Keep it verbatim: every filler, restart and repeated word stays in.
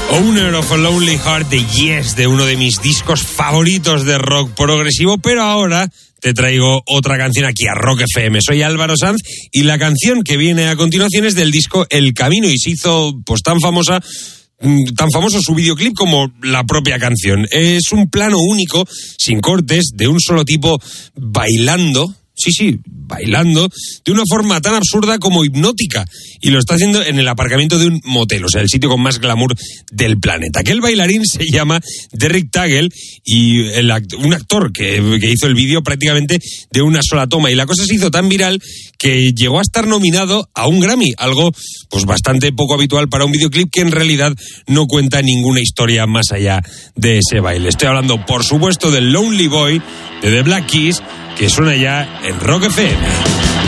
Owner of a Lonely Heart de Yes, de uno de mis discos favoritos de rock progresivo, pero ahora te traigo otra canción aquí a Rock F M. Soy Álvaro Sanz y la canción que viene a continuación es del disco El Camino y se hizo pues tan famosa, tan famoso su videoclip como la propia canción. Es un plano único, sin cortes, de un solo tipo bailando. Sí, sí, bailando de una forma tan absurda como hipnótica. Y lo está haciendo en el aparcamiento de un motel, o sea, el sitio con más glamour del planeta. Aquel bailarín se llama Derek Tagel y el act- un actor que, que hizo el vídeo prácticamente de una sola toma. Y la cosa se hizo tan viral que llegó a estar nominado a un Grammy, algo pues bastante poco habitual para un videoclip que en realidad no cuenta ninguna historia más allá de ese baile. Estoy hablando, por supuesto, del Lonely Boy de The Black Keys, que suena ya en Rock F M.